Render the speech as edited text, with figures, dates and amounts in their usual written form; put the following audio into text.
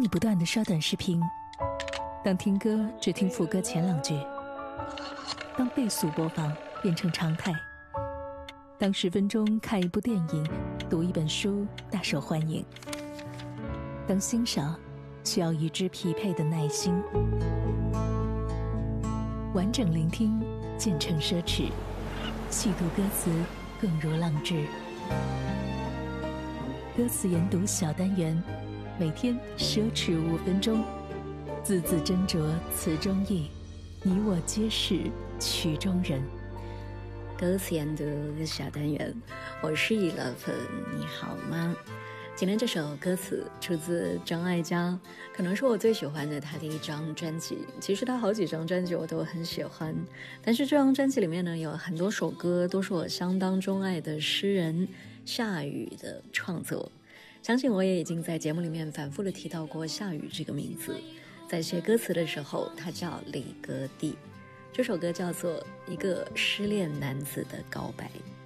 你不断地刷短视频，当听歌只听副歌前2句，当倍速播放变成常态，当10分钟看一部电影、读一本书大受欢迎，当欣赏需要与之匹配的耐心，完整聆听渐成奢侈，细读歌词更如浪掷。歌词研读小单元，每天奢侈5分钟，字字斟酌词中意，你我皆是曲中人。 歌词研读小单元，我是以乐芬，你好吗？今天这首歌词出自张艾嘉，可能是我最喜欢的他的一张专辑。其实他好几张专辑我都很喜欢，但是这张专辑里面呢，有很多首歌都是我相当钟爱的诗人夏雨的创作。相信我也已经在节目里面反复的提到过夏雨这个名字。在写歌词的时候，他叫李格弟。这首歌叫做《一个失恋男子的告白》。